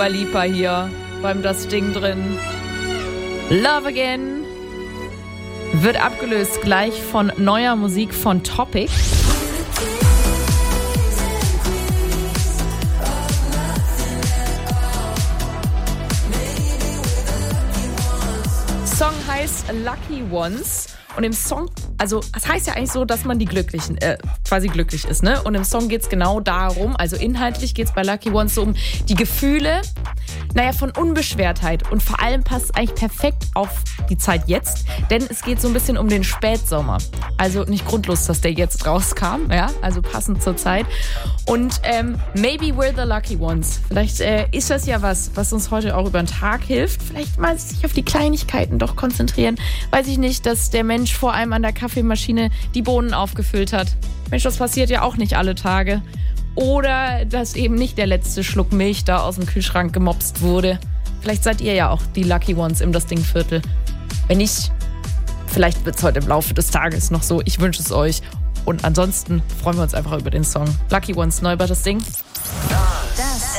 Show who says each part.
Speaker 1: Dua Lipa hier beim Das Ding drin. Love Again wird abgelöst gleich von neuer Musik von Topic. Song heißt Lucky Ones und im Song, also es heißt ja eigentlich so, dass man die Glücklichen, quasi glücklich ist, ne? Und im Song geht es genau darum, also inhaltlich geht es bei Lucky Ones so um die Gefühle, von Unbeschwertheit und vor allem passt es eigentlich perfekt auf die Zeit jetzt, denn es geht so ein bisschen um den Spätsommer. Also nicht grundlos, dass der jetzt rauskam, ja, also passend zur Zeit. Und maybe we're the lucky ones. Vielleicht ist das ja was uns heute auch über den Tag hilft. Vielleicht mal sich auf die Kleinigkeiten doch konzentrieren. Weiß ich nicht, dass der Mensch vor allem an der Kaffeemaschine die Bohnen aufgefüllt hat. Mensch, das passiert ja auch nicht alle Tage. Oder dass eben nicht der letzte Schluck Milch da aus dem Kühlschrank gemopst wurde. Vielleicht seid ihr ja auch die Lucky Ones im Das Ding-Viertel. Wenn nicht, vielleicht wird es heute im Laufe des Tages noch so. Ich wünsche es euch. Und ansonsten freuen wir uns einfach über den Song. Lucky Ones, neu bei Das Ding.
Speaker 2: Das